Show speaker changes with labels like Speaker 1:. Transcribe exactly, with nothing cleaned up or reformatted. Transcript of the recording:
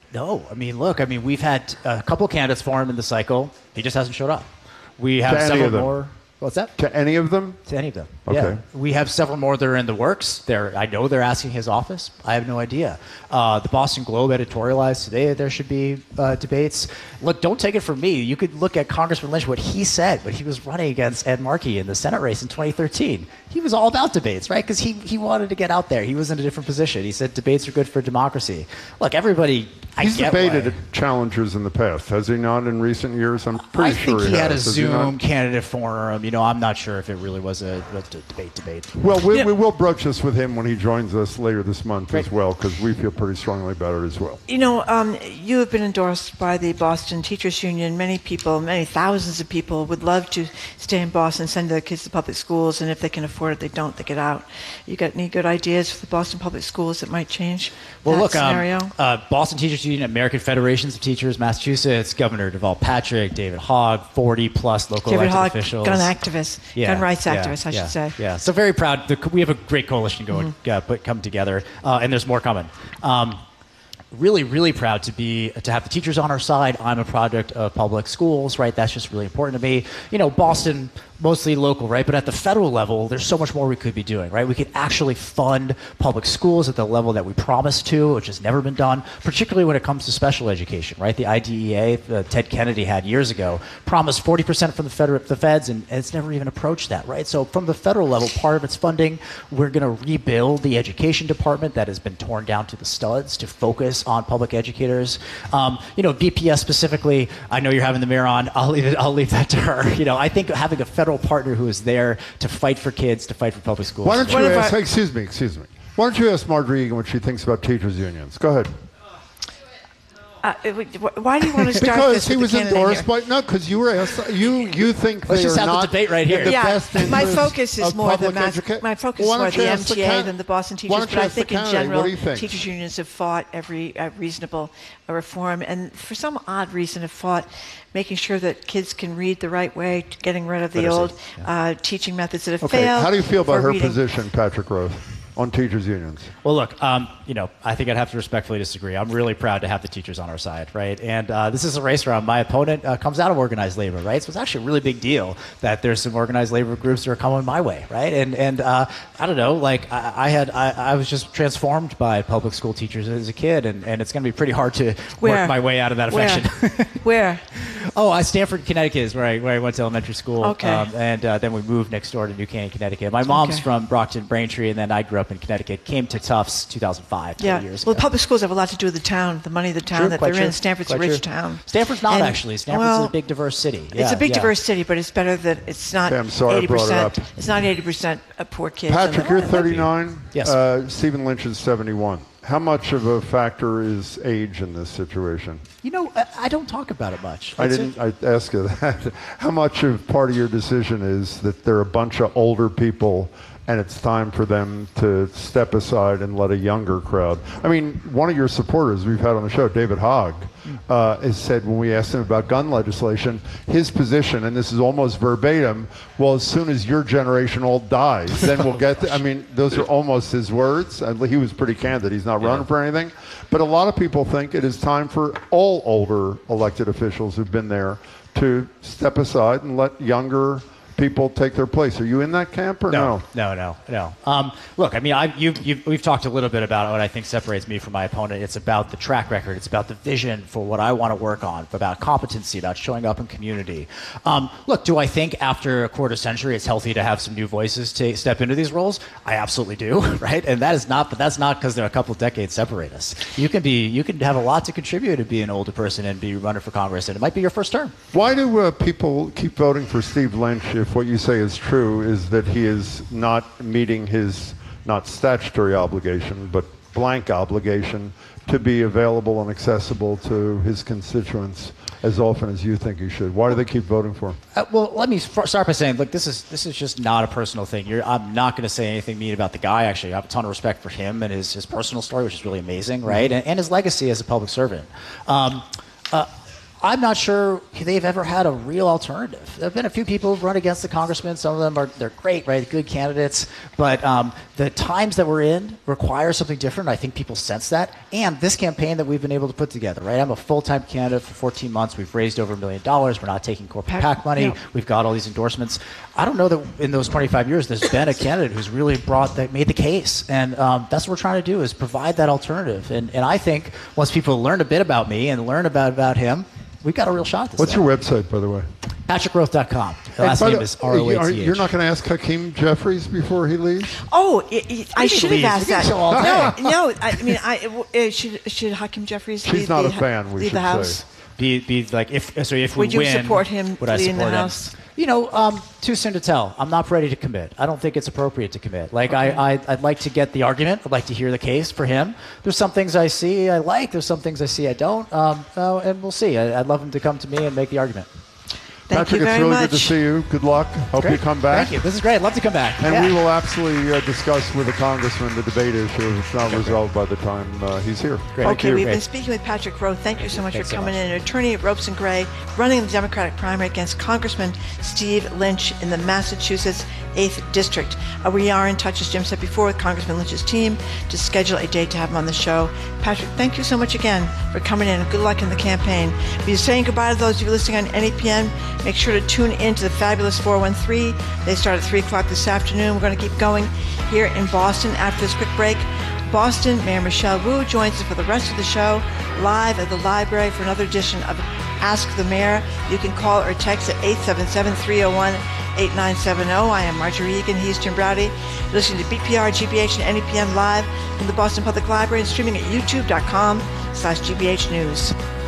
Speaker 1: No, I mean, look, I mean, we've had a couple candidates for him in the cycle. He just hasn't showed up. We have
Speaker 2: To any
Speaker 1: several
Speaker 2: of them.
Speaker 1: more. What's that?
Speaker 2: To any of them?
Speaker 1: To any of them.
Speaker 2: Okay.
Speaker 1: Yeah. We have several more that are in the works. They're, I know they're asking his office. I have no idea. Uh, the Boston Globe editorialized today that there should be uh, debates. Look, don't take it from me. You could look at Congressman Lynch, what he said when he was running against Ed Markey in the Senate race in twenty thirteen. He was all about debates, right? Because he, he wanted to get out there. He was in a different position. He said debates are good for democracy. Look, everybody, I
Speaker 2: He's
Speaker 1: get
Speaker 2: debated
Speaker 1: why.
Speaker 2: challengers in the past, has he not, in recent years? I'm pretty
Speaker 1: I
Speaker 2: sure
Speaker 1: think he,
Speaker 2: he
Speaker 1: had a
Speaker 2: has, has he
Speaker 1: Zoom
Speaker 2: not?
Speaker 1: candidate forum. You know, I'm not sure if it really was a, a debate debate.
Speaker 2: Well, we,
Speaker 3: Yeah.
Speaker 2: we will broach this with him when he joins us later this month
Speaker 1: Great.
Speaker 2: as well, because we feel pretty strongly about it as well.
Speaker 3: You know, um, you have been endorsed by the Boston Teachers Union. Many people, many thousands of people would love to stay in Boston, send their kids to public schools, and if they can afford it, they don't, they get out. You got any good ideas for the Boston public schools that might change
Speaker 1: Well,
Speaker 3: that
Speaker 1: look, um,
Speaker 3: scenario?
Speaker 1: uh, Boston Teachers Union, American Federations of Teachers, Massachusetts, Governor Deval Patrick, David Hogg, forty plus local
Speaker 3: David
Speaker 1: elected
Speaker 3: Hogg,
Speaker 1: officials.
Speaker 3: gun activist, gun rights
Speaker 1: yeah,
Speaker 3: activist, I
Speaker 1: yeah,
Speaker 3: should say.
Speaker 1: Yeah, so very proud. The, we have a great coalition going,
Speaker 3: Mm-hmm.
Speaker 1: uh, put, come together, uh, and there's more coming. Um, really, really proud to be to have the teachers on our side. I'm a product of public schools, right? That's just really important to me. You know, Boston, mostly local, right? But at the federal level, there's so much more we could be doing, right? We could actually fund public schools at the level that we promised to, which has never been done, particularly when it comes to special education, right? The I D E A that Ted Kennedy had years ago promised forty percent from the, federal, the feds, and it's never even approached that, right? So from the federal level, part of its funding, we're going to rebuild the education department that has been torn down to the studs to focus on public educators. Um, you know, B P S specifically, I know you're having the mayor on. I'll leave it. I'll leave that to her. You know, I think having a federal partner who is there to fight for kids, to fight for public schools.
Speaker 2: Why don't you
Speaker 3: What if
Speaker 2: ask,
Speaker 3: I-
Speaker 2: excuse me, excuse me. Why don't you ask Marjorie Egan what she thinks about teachers' unions? Go ahead.
Speaker 3: Uh, it would- wh- why do you want to start
Speaker 2: Because
Speaker 3: this
Speaker 2: he
Speaker 3: with
Speaker 2: was
Speaker 3: the candidate
Speaker 2: endorsed
Speaker 3: here?
Speaker 2: by, no, because you were asked, you, you think
Speaker 1: Let's
Speaker 2: they
Speaker 1: just
Speaker 2: are
Speaker 1: have the
Speaker 2: not
Speaker 1: debate right here.
Speaker 2: in the
Speaker 3: Yeah,
Speaker 2: best
Speaker 3: my
Speaker 2: interest
Speaker 3: focus is
Speaker 2: of
Speaker 3: more the
Speaker 2: public
Speaker 3: mass,
Speaker 2: educa-
Speaker 3: my focus
Speaker 2: Why
Speaker 3: is more
Speaker 2: don't you
Speaker 3: the
Speaker 2: ask
Speaker 3: M T A
Speaker 2: can-
Speaker 3: than the Boston
Speaker 2: why
Speaker 3: teachers,
Speaker 2: don't you
Speaker 3: but I
Speaker 2: ask the
Speaker 3: think in
Speaker 2: candidate,
Speaker 3: general,
Speaker 2: what do you think?
Speaker 3: teachers unions have fought every uh, reasonable uh, reform, and for some odd reason have fought making sure that kids can read the right way, getting rid of the
Speaker 1: Literacy,
Speaker 3: old uh, teaching methods that have
Speaker 2: Okay,
Speaker 3: failed.
Speaker 2: how do you feel about
Speaker 3: for
Speaker 2: her
Speaker 3: reading.
Speaker 2: position, Patrick Roth, on teachers' unions?
Speaker 1: Well, look, um, you know, I think I'd have to respectfully disagree. I'm really proud to have the teachers on our side, right? And uh, this is a race round. My opponent uh, comes out of organized labor, right? So it's actually a really big deal that there's some organized labor groups that are coming my way, right? And and uh, I don't know, like I, I had, I, I was just transformed by public school teachers as a kid, and, and it's going to be pretty hard to
Speaker 3: Where?
Speaker 1: work my way out of that
Speaker 3: Where?
Speaker 1: affection.
Speaker 3: Where?
Speaker 1: Oh, I Stanford, Connecticut is where I where I went to elementary school.
Speaker 3: Okay.
Speaker 1: Um, and uh, then we moved next door to New Canaan, Connecticut. My mom's
Speaker 3: Okay.
Speaker 1: from Brockton, Braintree, and then I grew up in Connecticut. Came to Tufts two thousand five,
Speaker 3: Yeah.
Speaker 1: twenty years
Speaker 3: Well,
Speaker 1: ago.
Speaker 3: public schools have a lot to do with the town, the money of the town
Speaker 1: True,
Speaker 3: that
Speaker 1: quite
Speaker 3: they're in.
Speaker 1: true,
Speaker 3: Stanford's a
Speaker 1: quite
Speaker 3: rich
Speaker 1: true.
Speaker 3: town.
Speaker 1: Stanford's not
Speaker 3: And-
Speaker 1: actually. Stanford's
Speaker 3: well,
Speaker 1: a big diverse city.
Speaker 3: It's
Speaker 1: Yeah,
Speaker 3: a big
Speaker 1: yeah.
Speaker 3: diverse city, but it's better that it's not
Speaker 2: Okay, I'm sorry I
Speaker 3: eighty
Speaker 2: brought it
Speaker 3: percent.
Speaker 2: up.
Speaker 3: It's not eighty percent of poor kids.
Speaker 2: Patrick,
Speaker 3: in
Speaker 2: you're
Speaker 3: the-
Speaker 2: thirty-nine.
Speaker 1: Yes.
Speaker 2: Uh, Stephen Lynch is seventy-one. How much of a factor is age in this situation?
Speaker 1: You know, I, I don't talk about it much.
Speaker 2: I
Speaker 1: It's
Speaker 2: didn't.
Speaker 1: a-
Speaker 2: I ask you that. How much of part of your decision is that there are a bunch of older people, and it's time for them to step aside and let a younger crowd? I mean, one of your supporters we've had on the show, David Hogg, uh, has said when we asked him about gun legislation, his position, and this is almost verbatim, well, as soon as your generation all dies, then we'll get. To, I mean, those are almost his words. And he was pretty candid. He's not running for anything, but a lot of people think it is time for all older elected officials who've been there to step aside and let younger people take their place. Are you in that camp or no?
Speaker 1: No, no, no. no. Um, look, I mean, I, you, you've, we've talked a little bit about what I think separates me from my opponent. It's about the track record. It's about the vision for what I want to work on, about competency, about showing up in community. Um, look, do I think after a quarter century it's healthy to have some new voices to step into these roles? I absolutely do, right? And that is not, but that's not because there are a couple of decades separate us. You can be, you can have a lot to contribute to be an older person and be running for Congress, and it might be your first term.
Speaker 2: Why do uh, people keep voting for Steve Lynch if what you say is true is that he is not meeting his, not statutory obligation, but blank obligation to be available and accessible to his constituents as often as you think he should? Why do they keep voting for him?
Speaker 1: Uh, well, let me f- start by saying, look, this is this is just not a personal thing. You're, I'm not going to say anything mean about the guy. Actually, I have a ton of respect for him and his, his personal story, which is really amazing, right? And, and his legacy as a public servant. Um, uh, I'm not sure they've ever had a real alternative. There have been a few people who've run against the congressman. Some of them are they're great, right? Good candidates. But um, the times that we're in require something different. I think people sense that. And this campaign that we've been able to put together, right? I'm a full-time candidate for fourteen months. We've raised over a million dollars. We're not taking corporate PAC money.
Speaker 3: No.
Speaker 1: We've got all these endorsements. I don't know that in those twenty-five years there's been a candidate who's really brought that, made the case. And um, that's what we're trying to do is provide that alternative. And, and I think once people learn a bit about me and learn about, about him, we've got a real shot at this.
Speaker 2: What's
Speaker 1: thing.
Speaker 2: your website, by the way?
Speaker 1: Patrick Roth dot com. The last
Speaker 2: And by
Speaker 1: name
Speaker 2: the-
Speaker 1: is R O A T H.
Speaker 2: You're not going to ask Hakeem Jeffries before he leaves?
Speaker 3: Oh, I, I, I should have
Speaker 1: leaves.
Speaker 3: asked
Speaker 1: We can
Speaker 3: that.
Speaker 1: show all day.
Speaker 3: No, no. I, I mean, I uh, should should Hakeem Jeffries
Speaker 2: She's
Speaker 3: leave,
Speaker 2: not
Speaker 3: the,
Speaker 2: a fan, we
Speaker 3: leave
Speaker 2: should
Speaker 3: the house?
Speaker 2: say.
Speaker 1: Be, be like if so if we
Speaker 3: Would you
Speaker 1: win,
Speaker 3: support him
Speaker 1: would I
Speaker 3: leading the
Speaker 1: support him?
Speaker 3: House?
Speaker 1: You know, um, too soon to tell. I'm not ready to commit. I don't think it's appropriate to commit. Like I, I, I'd like to get the argument. I'd like to hear the case for him. There's some things I see I like. There's some things I see I don't. Um, uh, and we'll see. I, I'd love him to come to me and make the argument.
Speaker 3: Thank
Speaker 2: Patrick,
Speaker 3: you very
Speaker 2: it's really
Speaker 3: much.
Speaker 2: good to see you. Good luck. Hope you
Speaker 1: Great.
Speaker 2: come back.
Speaker 1: Thank you. This is great. I'd love to come back.
Speaker 2: And
Speaker 1: Yeah.
Speaker 2: we will absolutely uh, discuss with the congressman the debate issue if it's not resolved by the time uh, he's here.
Speaker 1: Great.
Speaker 2: Thank
Speaker 3: Okay,
Speaker 2: you.
Speaker 3: we've
Speaker 1: Great.
Speaker 3: been speaking with Patrick Roth. Thank you so much
Speaker 1: Thanks
Speaker 3: for
Speaker 1: so
Speaker 3: coming
Speaker 1: much.
Speaker 3: in. An attorney at Ropes and Gray, running the Democratic primary against Congressman Steve Lynch in the Massachusetts eighth District. Uh, we are in touch, as Jim said before, with Congressman Lynch's team to schedule a date to have him on the show. Patrick, thank you so much again for coming in, and good luck in the campaign. We're saying goodbye to those of you listening on N E P N. Make sure to tune in to the fabulous four one three. They start at three o'clock this afternoon. We're going to keep going here in Boston after this quick break. Boston, Mayor Michelle Wu joins us for the rest of the show live at the library for another edition of Ask the Mayor. You can call or text at eight seven seven, three oh one, eight nine seven oh. I am Marjorie Egan. He's Jim Browdy. You're listening to B P R, G B H, and N E P N live from the Boston Public Library and streaming at youtube dot com slash G B H News.